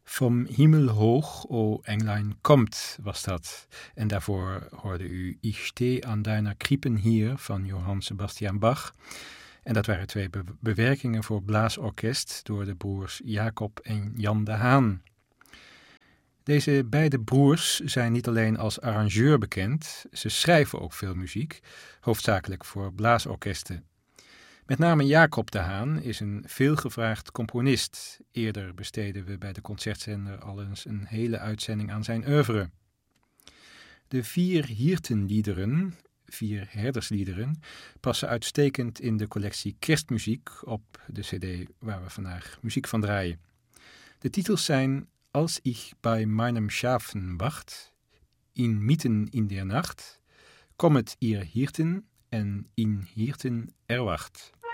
Vom Himmel hoch, o Englein, komt, was dat. En daarvoor hoorde u Ich steh an deiner Kriepen hier van Johann Sebastian Bach. En dat waren twee bewerkingen voor blaasorkest door de broers Jacob en Jan de Haan. Deze beide broers zijn niet alleen als arrangeur bekend, ze schrijven ook veel muziek, hoofdzakelijk voor blaasorkesten. Met name Jacob de Haan is een veelgevraagd componist. Eerder besteden we bij de concertzender al eens een hele uitzending aan zijn oeuvre. De 4 Hirtenliederen, 4 herdersliederen, passen uitstekend in de collectie Kerstmuziek op de cd waar we vandaag muziek van draaien. De titels zijn Als ich bei meinem Schafen wacht, Inmitten in der Nacht, Kommet ihr Hirten en In Hirten erwacht.